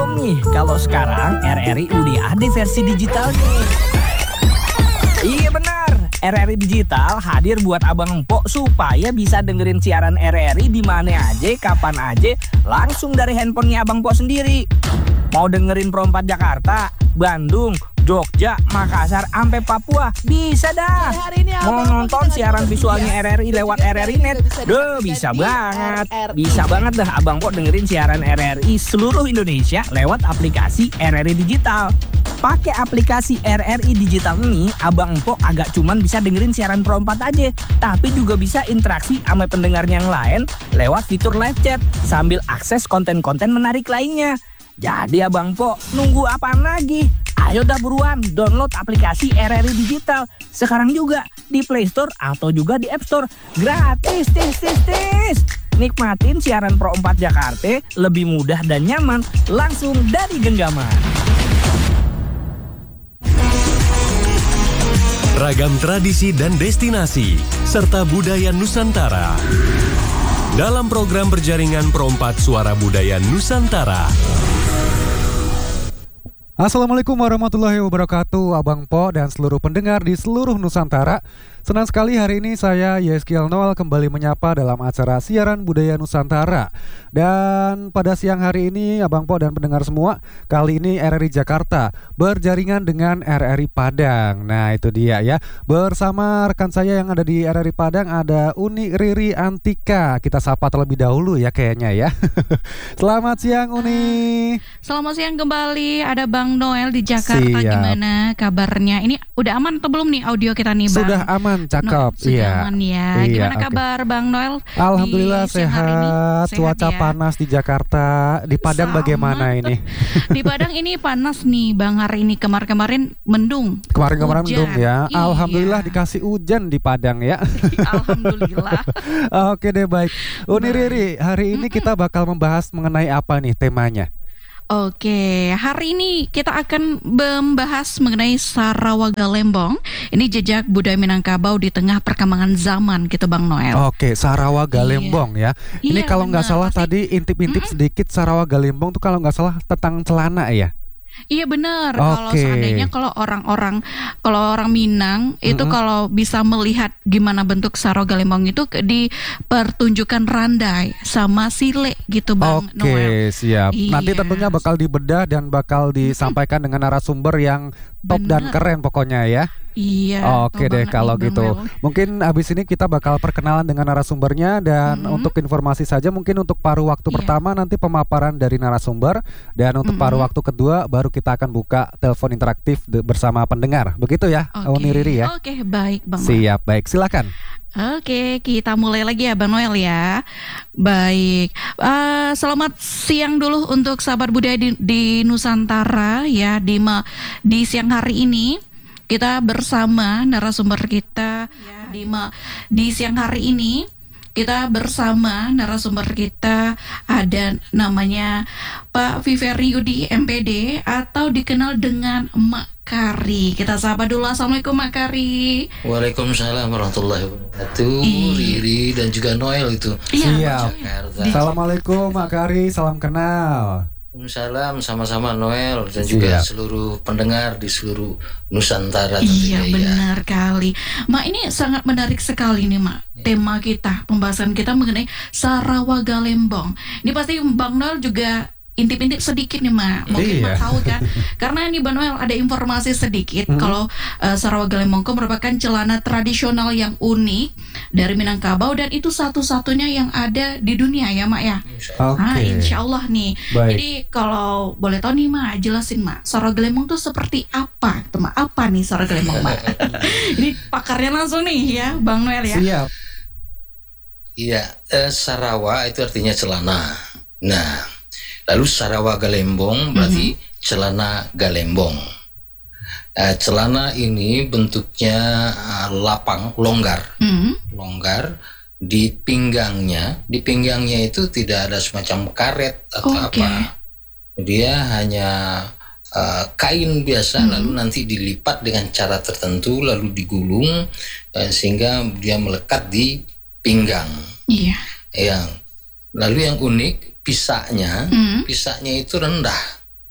belum nih kalau sekarang RRI udah ada versi digital nih? Iya benar, RRI Digital hadir buat abang empok supaya bisa dengerin siaran RRI di mana aja, kapan aja, langsung dari handphonenya abang empok sendiri. Mau dengerin Pro 4 Jakarta, Bandung, Jogja, Makassar, sampai Papua, bisa dah. Mau nonton siaran visualnya RRI lewat RRI Net, bisa banget. Bisa banget dah abang empok dengerin siaran RRI seluruh Indonesia lewat aplikasi RRI Digital. Pakai aplikasi RRI Digital ini, abang empok agak cuman bisa dengerin siaran Pro 4 aja, tapi juga bisa interaksi sama pendengarnya yang lain lewat fitur live chat sambil akses konten-konten menarik lainnya. Jadi abang empok nunggu apaan lagi? Ayo dah buruan download aplikasi RRI Digital sekarang juga di Play Store atau juga di App Store. Gratis, tis. Nikmatin siaran Pro 4 Jakarta lebih mudah dan nyaman langsung dari genggaman. Ragam tradisi dan destinasi serta budaya Nusantara dalam program berjaringan Pro 4 Suara Budaya Nusantara. Assalamualaikum warahmatullahi wabarakatuh, Abang Po dan seluruh pendengar di seluruh Nusantara. Senang sekali hari ini saya Yeskiel Noel kembali menyapa dalam acara siaran budaya Nusantara. Dan pada siang hari ini Abang Po dan pendengar semua, kali ini RRI Jakarta berjaringan dengan RRI Padang. Nah itu dia ya, bersama rekan saya yang ada di RRI Padang ada Uni Riri Antika. Kita sapa terlebih dahulu ya kayaknya ya. Selamat siang Uni. Selamat siang kembali, ada Bang Noel di Jakarta. Siap. Gimana kabarnya? Ini udah aman atau belum nih audio kita nih Bang? Sudah aman, cakep. Sudah aman ya. Iya, Gimana oke. kabar Bang Noel? Alhamdulillah di siang hari ini? sehat. Cuaca ya? panas di Jakarta. Di Padang Sama bagaimana tuh. ini? Di Padang ini panas nih Bang hari ini. Kemarin mendung. Kemarin-kemarin Hujan. mendung ya. Iya. Alhamdulillah dikasih hujan di Padang ya. Alhamdulillah. Oke deh, baik. Uni Riri, hari ini kita bakal membahas mengenai apa nih temanya? Oke, hari ini kita akan membahas mengenai Sarawak Galembong. Ini jejak budaya Minangkabau di tengah perkembangan zaman gitu Bang Noel. Oke, Sarawak Galembong ya. Ini Iya, kalau nggak benar. salah Pasti- tadi intip-intip sedikit Sarawak Galembong tuh kalau nggak salah tentang celana ya. Iya benar. Kalau Oke. seandainya kalau orang Minang itu kalau bisa melihat gimana bentuk Sarawak Galembong itu dipertunjukkan randai sama sile gitu Bang Oke, Noel. siap. Nanti Iya. tentunya bakal dibedah dan bakal disampaikan dengan narasumber yang top dan Benar. keren pokoknya ya. Iya. Oke tahu deh banget kalau nih, Bang gitu. Noel. Mungkin abis ini kita bakal perkenalan dengan narasumbernya dan untuk informasi saja mungkin untuk paruh waktu Iya. pertama nanti pemaparan dari narasumber dan untuk paruh waktu kedua baru kita akan buka telepon interaktif bersama pendengar. Begitu ya, Uni Riri ya. Oke, baik Bang Noel. Siap, baik. Silakan. Oke, kita mulai lagi ya Bang Noel ya. Baik, selamat siang dulu untuk sahabat budaya di Nusantara ya. Di siang hari ini kita bersama narasumber kita di siang hari ini kita bersama narasumber kita ada namanya Pak Viveri Yudi MPD atau dikenal dengan Mak Kari. Kita sapa dulu. Assalamualaikum Mak Kari. Waalaikumsalam warahmatullahi wabarakatuh. Iya. Riri dan juga Noel itu. Iya, Siap. Jakarta. Assalamualaikum Mak Kari, salam kenal. Waalaikumsalam, sama-sama Noel dan juga Siap. seluruh pendengar di seluruh Nusantara Iya tentunya ya. benar kali Mak, ini sangat menarik sekali nih Mak. Tema kita, pembahasan kita mengenai Sarawak Galembong. Ini pasti Bang Noel juga intip-intip sedikit nih Mak. Mungkin Iya. Mak tahu kan. Karena ini Bang Noel ada informasi sedikit kalau Sarawak Galembong merupakan celana tradisional yang unik dari Minangkabau dan itu satu-satunya yang ada di dunia ya Mak ya. Oke. Insya Allah nih. Baik. Jadi kalau boleh tahu nih Mak, jelasin Mak, Sarawak Galembong tuh seperti apa? Tuh Mak, apa nih Sarawak Galembong Mak? Ini pakarnya langsung nih ya, Bang Noel ya. Siap. Iya, Sarawak itu artinya celana. Nah, lalu Sarawak Galembong berarti celana Galembong. Celana ini bentuknya lapang, longgar. Longgar di pinggangnya. Di pinggangnya itu tidak ada semacam karet atau Oke. apa. Dia hanya kain biasa, lalu nanti dilipat dengan cara tertentu, lalu digulung sehingga dia melekat di pinggang. Iya. Lalu yang unik pisaknya, pisaknya itu rendah.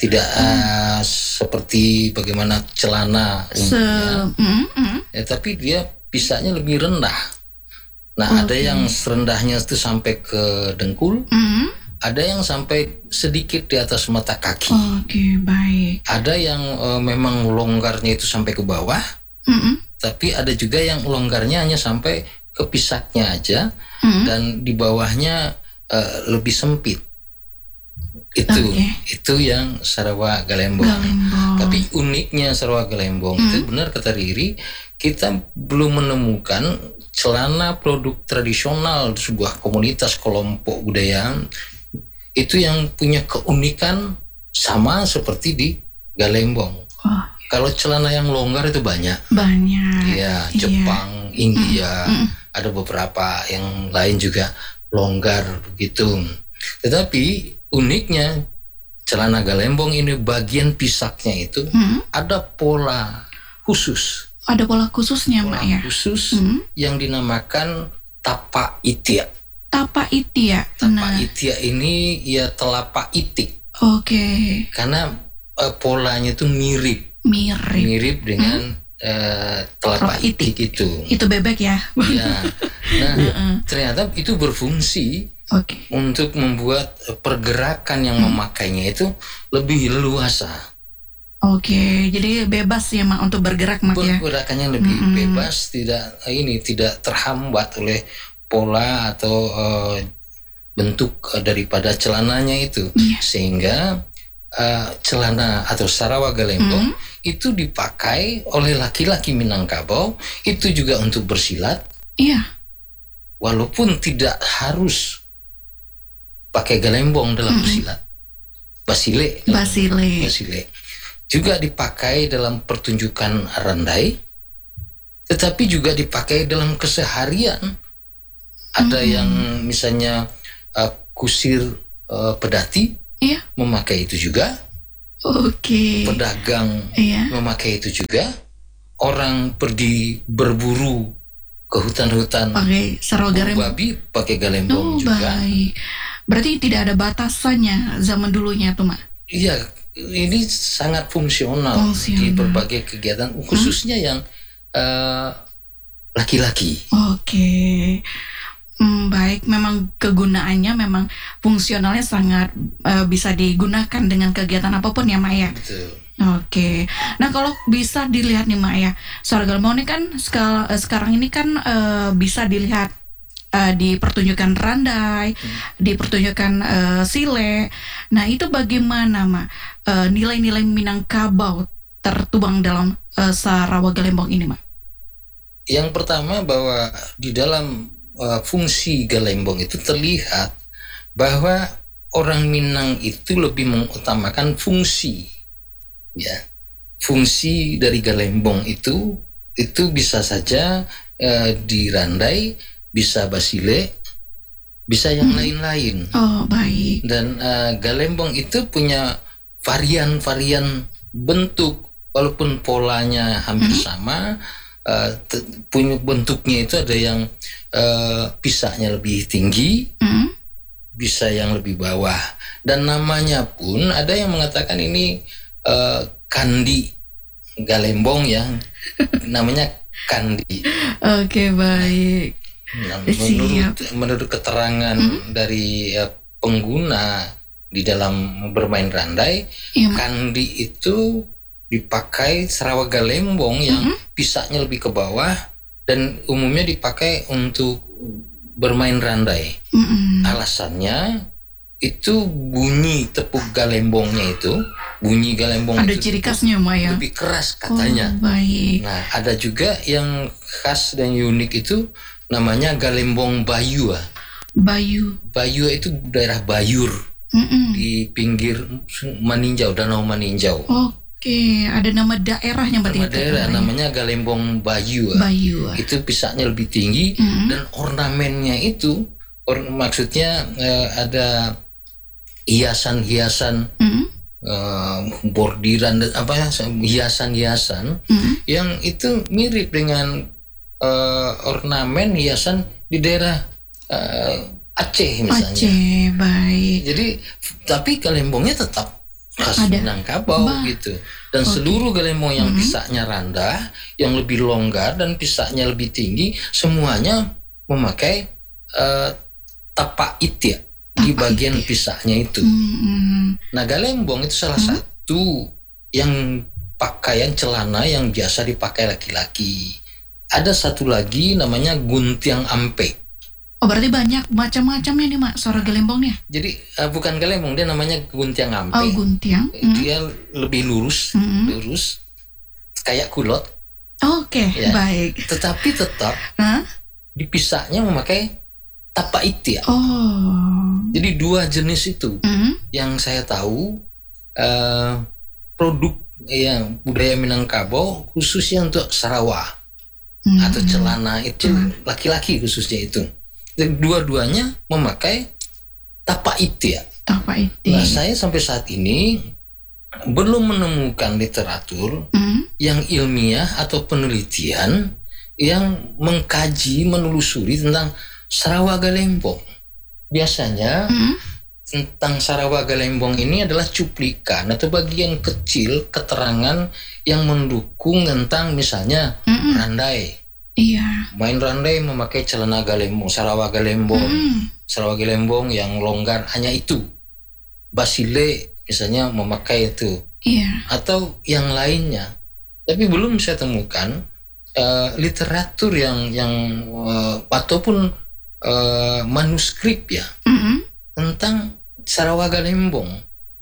tidak seperti bagaimana celana umumnya, tapi dia pisaknya lebih rendah. Nah, ada yang serendahnya itu sampai ke dengkul, ada yang sampai sedikit di atas mata kaki. Oke, baik. Ada yang memang longgarnya itu sampai ke bawah, tapi ada juga yang longgarnya hanya sampai ke pisaknya aja, dan di bawahnya lebih sempit. Itu yang Sarawak Galembong. Tapi uniknya Sarawak Galembong itu, benar kata Riri, kita belum menemukan celana produk tradisional sebuah komunitas kelompok budaya itu yang punya keunikan sama seperti di Galembong. Kalau celana yang longgar itu banyak. Ya, Jepang, India, ada beberapa yang lain juga longgar begitu. Tetapi uniknya celana Galembong ini bagian pisaknya itu ada pola khusus. Ada pola khususnya, Mak ya. Khusus yang dinamakan tapa itia. Tapa itia. Tapa itia ini ya telapak itik. Oke. Karena polanya itu mirip dengan telapak itik itu. Itu bebek ya. Ya. Nah, ternyata itu berfungsi untuk membuat pergerakan yang memakainya itu lebih leluasa. Jadi bebas ya, Mak, untuk bergerak, Mak ya. Pergerakannya lebih bebas, tidak terhambat oleh pola atau bentuk daripada celananya itu. Sehingga celana atau Sarawak Galembong itu dipakai oleh laki-laki Minangkabau itu juga untuk bersilat. Walaupun tidak harus pakai galembong dalam bersilat. Basile. Juga dipakai dalam pertunjukan randai, tetapi juga dipakai dalam keseharian. Ada yang misalnya kusir pedati memakai itu juga. Pedagang memakai itu juga. Orang pergi berburu ke hutan-hutan pakai Sarawak babi pakai galembong juga. Baik. Berarti tidak ada batasannya zaman dulunya tuh, Mak. Iya, ini sangat fungsional di berbagai kegiatan, khususnya yang laki-laki. Baik, memang kegunaannya memang fungsionalnya sangat bisa digunakan dengan kegiatan apapun ya, Mak ya. Betul. Nah kalau bisa dilihat nih, Mak ya, Sarawak Galembong ini kan sekarang ini kan bisa dilihat di pertunjukan randai, di pertunjukan sile. Nah itu bagaimana, Mak, nilai-nilai Minangkabau tertuang dalam Sarawak Galembong ini, Mak? Yang pertama bahwa di dalam fungsi galembong itu terlihat bahwa orang Minang itu lebih mengutamakan fungsi. Ya, fungsi dari galembong itu bisa saja dirandai, bisa basile, bisa yang lain-lain. Baik. Dan galembong itu punya varian-varian bentuk, walaupun polanya hampir sama, punya bentuknya itu ada yang pisaknya lebih tinggi, bisa yang lebih bawah, dan namanya pun ada yang mengatakan ini kandi galembong ya, namanya kandi. Baik. Nah, menurut keterangan dari pengguna di dalam bermain randai, kandi itu dipakai Sarawak Galembong yang pisaknya lebih ke bawah dan umumnya dipakai untuk bermain randai. Alasannya itu bunyi tepuk galembongnya itu, bunyi galembong ada itu ciri khasnya, Mak ya? Lebih keras katanya. Baik. Nah, ada juga yang khas dan unik itu namanya galembong Bayu. Bayu itu daerah Bayur di pinggir Maninjau, Danau Maninjau. Ada nama daerahnya berarti. Nama daerah namanya galembong Bayu. Itu pisaknya lebih tinggi dan ornamennya itu maksudnya ada hiasan-hiasan, bordiran dan hiasan-hiasan yang itu mirip dengan ornamen hiasan di daerah Aceh misalnya. Baik. Jadi tapi galembongnya tetap khas Ada. Minangkabau Bah. gitu. Dan Oke. seluruh galembong yang pisaknya rendah, yang lebih longgar dan pisaknya lebih tinggi, semuanya memakai tapak itia di Tapak bagian itia. pisaknya itu. Nah, galembong itu salah satu yang pakaian celana yang biasa dipakai laki-laki. Ada satu lagi namanya guntiang ampe. Oh, berarti banyak macam-macamnya nih Mak suara galembongnya. Jadi bukan galembong, dia namanya guntiang ampe. Oh, guntiang. Dia lebih lurus, lurus kayak kulot. Oke, Ya. baik. Tetapi tetap Hah? dipisahnya memakai tapak itia. Oh. Jadi dua jenis itu yang saya tahu produk yang budaya Minangkabau khususnya untuk Sarawak atau celana itu laki-laki khususnya itu. Dan dua-duanya memakai tapak itia. Tapak itia. Nah, saya sampai saat ini belum menemukan literatur yang ilmiah atau penelitian yang mengkaji, menelusuri tentang Sarawak galembong. Biasanya tentang Sarawak galembong ini adalah cuplikan atau bagian kecil keterangan yang mendukung tentang misalnya randai. Iya. Main randai memakai celana galembong, Sarawak galembong. Sarawak galembong yang longgar hanya itu. Basile misalnya memakai itu. Iya. Atau yang lainnya. Tapi belum saya temukan literatur yang ataupun manuskrip ya tentang Sarawak galembong.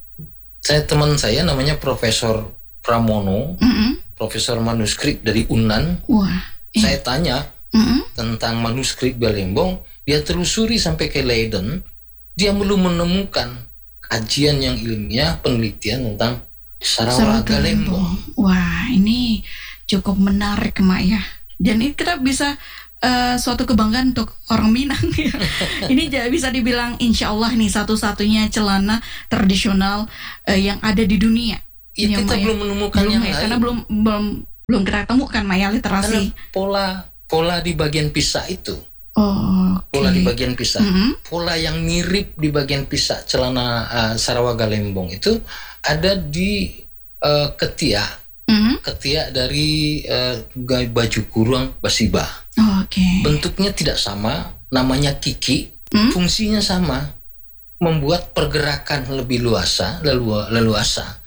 Teman saya namanya Profesor Pramono, Profesor manuskrip dari Unan. Wah. Saya tanya tentang manuskrip galembong, dia telusuri sampai ke Leiden, dia belum menemukan kajian yang ilmiah, penelitian tentang Sarawak galembong. Wah, ini cukup menarik Mak ya. Dan ini kita bisa suatu kebanggaan untuk orang Minang ya. Ini bisa dibilang insya Allah nih satu-satunya celana tradisional yang ada di dunia. Ya, Ini, kita Mak, belum menemukan belum yang ya, lain. karena belum kita temukan Mak ya Karena literasi. pola di bagian pisah itu, Oh, pola di bagian pisah, Mhm. pola yang mirip di bagian pisah celana Sarawak galembong itu ada di ketiak. Ketiak dari baju kurung basiba. Oke. Bentuknya tidak sama, namanya kiki, fungsinya sama, membuat pergerakan lebih leluasa.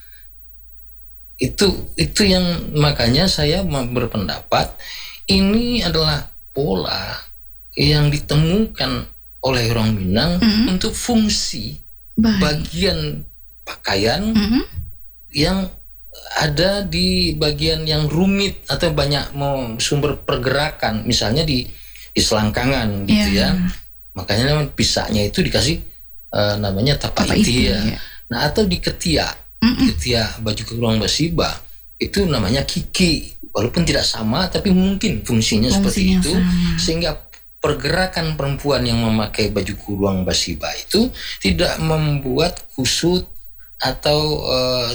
Itu yang makanya saya berpendapat ini adalah pola yang ditemukan oleh orang Minang untuk fungsi Baik. bagian pakaian yang ada di bagian yang rumit atau banyak sumber pergerakan, misalnya di selangkangan gitu ya. Makanya pisahnya itu dikasih namanya tapak itia. Nah, atau di ketiak baju kurung basiba itu namanya kiki. Walaupun tidak sama, tapi mungkin fungsinya seperti itu, sama. sehingga pergerakan perempuan yang memakai baju kurung basiba itu tidak membuat kusut atau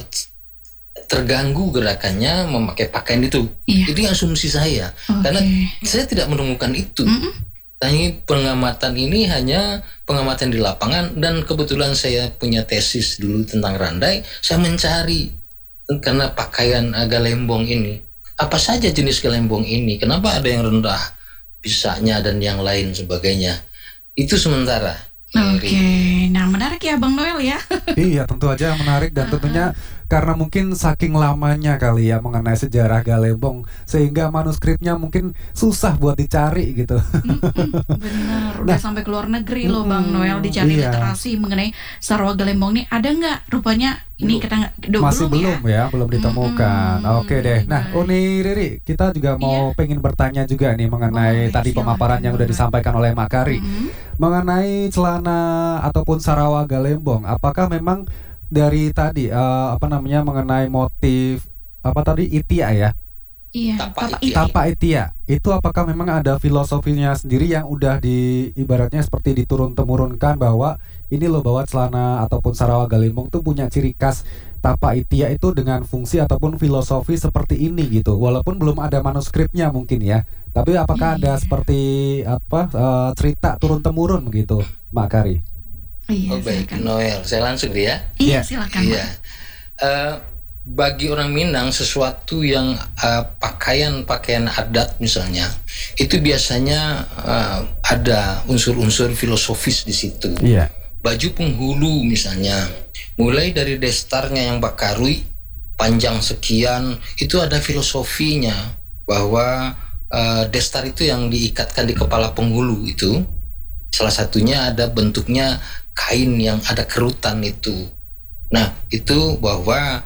terganggu gerakannya memakai pakaian itu. Iya. Itu asumsi saya. Karena saya tidak menemukan itu. Tapi pengamatan ini hanya pengamatan di lapangan, dan kebetulan saya punya tesis dulu tentang randai. Saya mencari karena pakaian galembong ini. Apa saja jenis galembong ini? Kenapa ada yang rendah pisahnya dan yang lain sebagainya? Itu sementara. Oke, nah menarik ya Bang Noel ya. Iya, tentu aja menarik, dan tentunya karena mungkin saking lamanya kali ya mengenai sejarah galembong sehingga manuskripnya mungkin susah buat dicari gitu. Benar, udah sampai ke luar negeri loh Bang Noel dicari iya. literasi mengenai Sarawak galembong nih, ada nggak? Rupanya ini kita Masih belum ya, belum ditemukan. Oke deh. Nah, Uni Riri, kita juga mau pengen bertanya juga nih mengenai Boleh, tadi silakan, pemaparan yang udah boleh. disampaikan oleh Makari mengenai celana ataupun Sarawak galembong. Apakah memang dari tadi mengenai motif apa tadi itia ya? Iya, Tapak tapak itia. Tapak itia. Itu apakah memang ada filosofinya sendiri yang udah ibaratnya seperti diturun-temurunkan bahwa ini loh, bahwa celana ataupun Sarawak galembong tuh punya ciri khas tapak itia itu dengan fungsi ataupun filosofi seperti ini gitu. Walaupun belum ada manuskripnya mungkin ya. Tapi apakah ada seperti cerita turun-temurun begitu, Mak Kari? Iya, Oh baik, silakan. Noel. Saya langsung ya. Iya, Iya. silakan. Iya. bagi orang Minang sesuatu yang pakaian adat misalnya itu biasanya ada unsur-unsur filosofis di situ. Iya. Baju penghulu misalnya, mulai dari destarnya yang bakarui panjang sekian itu ada filosofinya bahwa destar itu yang diikatkan di kepala penghulu itu salah satunya ada bentuknya kain yang ada kerutan itu. Nah itu bahwa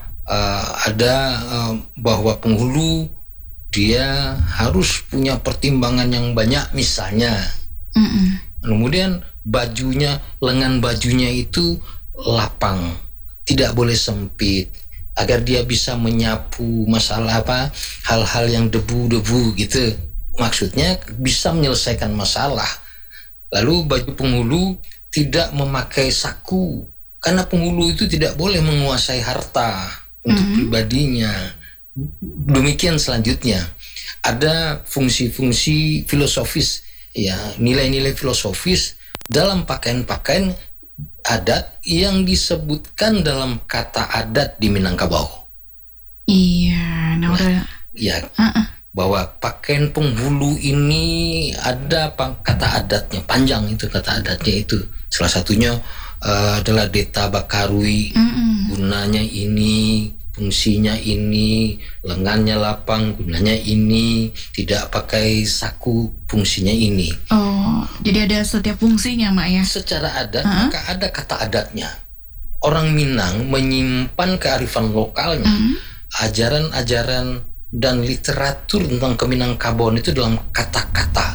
bahwa penghulu dia harus punya pertimbangan yang banyak misalnya. Kemudian bajunya, lengan bajunya itu lapang, tidak boleh sempit, agar dia bisa menyapu masalah hal-hal yang debu-debu gitu. Maksudnya bisa menyelesaikan masalah. Lalu baju penghulu tidak memakai saku, karena penghulu itu tidak boleh menguasai harta untuk pribadinya. Demikian selanjutnya ada fungsi-fungsi filosofis, ya nilai-nilai filosofis dalam pakaian-pakaian adat yang disebutkan dalam kata adat di Minangkabau. Iya, nah udah. Ya, bahwa pakaian penghulu ini ada kata adatnya, panjang itu kata adatnya itu. Salah satunya adalah Deta Bakarui, gunanya ini, fungsinya ini, lengannya lapang, gunanya ini, tidak pakai saku, fungsinya ini. Oh, jadi ada setiap fungsinya, Mak ya? Secara adat, maka ada kata adatnya. Orang Minang menyimpan kearifan lokalnya, ajaran-ajaran dan literatur tentang Keminangkabauan itu dalam kata-kata.